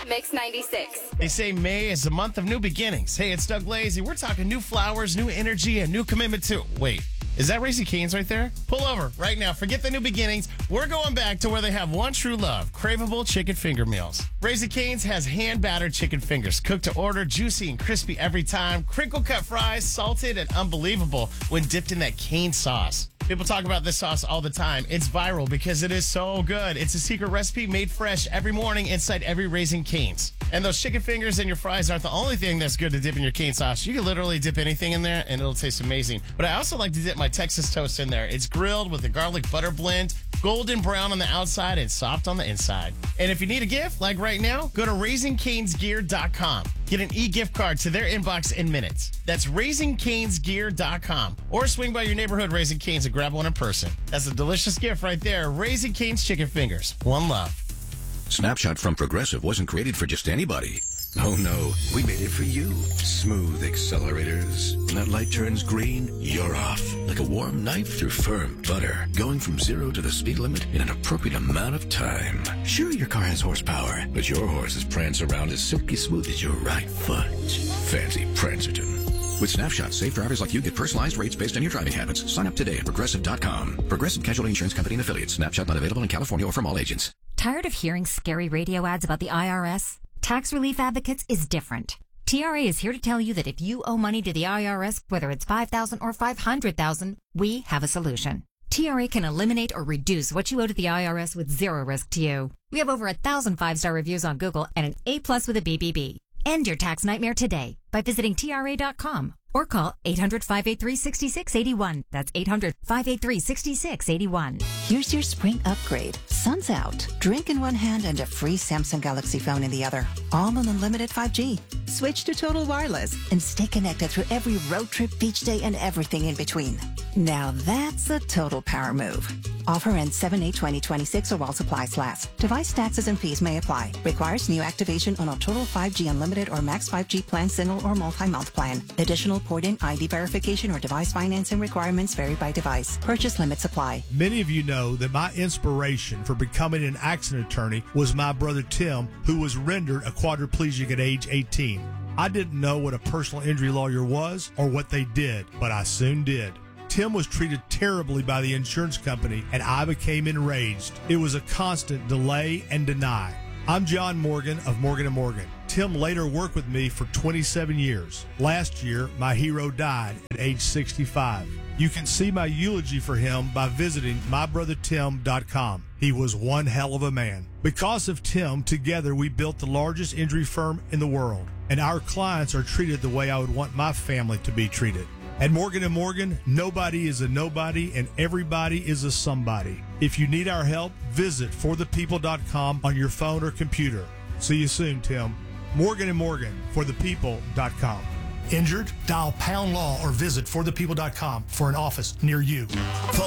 Mix 96. They say May is the month of new beginnings. Hey, it's Doug Lazy. We're talking new flowers, new energy, and new commitment to... Wait, is that Raising Cane's right there? Pull over right now. Forget the new beginnings. We're going back to where they have one true love, craveable chicken finger meals. Raising Cane's has hand-battered chicken fingers, cooked to order, juicy and crispy every time, crinkle-cut fries, salted and unbelievable when dipped in that cane sauce. People talk about this sauce all the time. It's viral because it is so good. It's a secret recipe made fresh every morning inside every Raising Cane's. And those chicken fingers and your fries aren't the only thing that's good to dip in your cane sauce. You can literally dip anything in there and it'll taste amazing. But I also like to dip my Texas toast in there. It's grilled with a garlic butter blend, golden brown on the outside and soft on the inside. And if you need a gift, like right now, go to RaisingCanesGear.com. Get an e-gift card to their inbox in minutes. That's RaisingCanesGear.com. Or swing by your neighborhood Raising Cane's and grab one in person. That's a delicious gift right there. Raising Cane's Chicken Fingers. One love. Snapshot from Progressive wasn't created for just anybody. Oh no, we made it for you. Smooth accelerators. When that light turns green, you're off. Like a warm knife through firm butter. Going from 0 to the speed limit in an appropriate amount of time. Sure, your car has horsepower, but your horses prance around as silky smooth as your right foot. Fancy Prancerton. With Snapshot, safe drivers like you get personalized rates based on your driving habits. Sign up today at Progressive.com. Progressive Casualty Insurance Company and Affiliates. Snapshot not available in California or from all agents. Tired of hearing scary radio ads about the IRS? Tax Relief Advocates is different. TRA is here to tell you that if you owe money to the IRS, whether it's $5,000 or $500,000, we have a solution. TRA can eliminate or reduce what you owe to the IRS with zero risk to you. We have over 1,000 5-star reviews on Google and an A+ with a BBB. End your tax nightmare today by visiting TRA.com or call 800-583-6681. That's 800-583-6681. Here's your spring upgrade. Sun's out. Drink in one hand and a free Samsung Galaxy phone in the other. All on unlimited 5G. Switch to Total Wireless and stay connected through every road trip, beach day, and everything in between. Now that's a total power move. Offer ends 7/8/2026 or while supplies last. Device taxes and fees may apply. Requires new activation on a Total 5G Unlimited or Max 5G plan, single or multi-month plan. Additional port-in ID verification or device financing requirements vary by device. Purchase limits apply. Many of you know that my inspiration for becoming an accident attorney was my brother Tim, who was rendered a quadriplegic at age 18. I didn't know what a personal injury lawyer was or what they did, but I soon did. Tim was treated terribly by the insurance company, and I became enraged. It was a constant delay and deny. I'm John Morgan of Morgan & Morgan. Tim later worked with me for 27 years. Last year, my hero died at age 65. You can see my eulogy for him by visiting mybrothertim.com. He was one hell of a man. Because of Tim, together we built the largest injury firm in the world, and our clients are treated the way I would want my family to be treated. At Morgan & Morgan, nobody is a nobody and everybody is a somebody. If you need our help, visit forthepeople.com on your phone or computer. See you soon, Tim. Morgan & Morgan, forthepeople.com. Injured? Dial #law or visit forthepeople.com for an office near you.